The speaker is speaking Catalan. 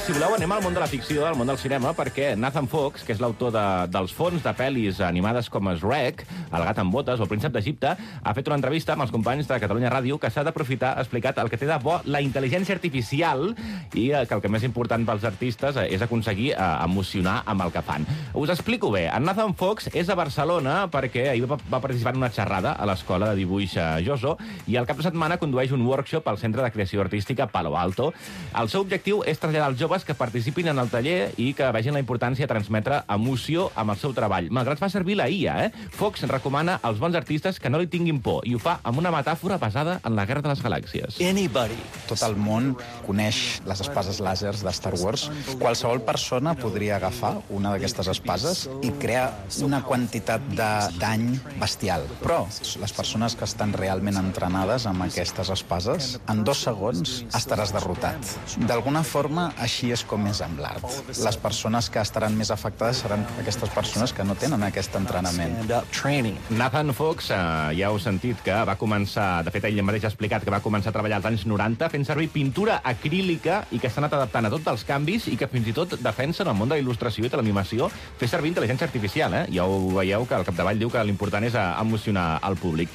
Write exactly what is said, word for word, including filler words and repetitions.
si voleu, anem al món de la ficció, al món del cinema, perquè Nathan Fox, que és l'autor de, dels fons de pel·lis animades com Shrek, El gat amb botes o El príncep d'Egipte, ha fet una entrevista amb els companys de Catalunya Ràdio que s'ha d'aprofitar, ha explicat el que té de bo la intel·ligència artificial i que el que més important pels artistes és aconseguir eh, emocionar amb el que fan. Us explico bé. En Nathan Fox és a Barcelona perquè ahir va, va participar en una xerrada a l'escola de dibuix Joso i al cap de setmana condueix un workshop al Centre de Creació Artística Palo Alto. El seu objectiu és traslladar als joves que participin en el taller i que vegin la importància de transmetre emoció amb el seu treball. Malgrat fa servir la I A, eh? Fox recomana als bons artistes que no li tinguin por i ho fa amb una metàfora basada en la Guerra de les Galàxies. Anybody. Tot el món coneix les espases làsers de Star Wars. Qualsevol persona podria agafar una d'aquestes espases i crear una quantitat de dany bestial. Però les persones que estan realment entrenades amb aquestes espases, en dos segons estaràs derrotat. D'alguna forma, així és com és amb l'art. Les persones que estaran més afectades seran aquestes persones que no tenen aquest entrenament. Nathan Fox, eh, ja heu sentit que va començar, de fet ell mateix ha explicat que va començar a treballar als anys noranta fent servir pintura acrílica i que s'ha anat adaptant a tots els canvis i que fins i tot defensa en el món de la il·lustració i de l'animació fer servir intel·ligència artificial. Eh? Ja ho veieu que al capdavall diu que l'important és emocionar el públic.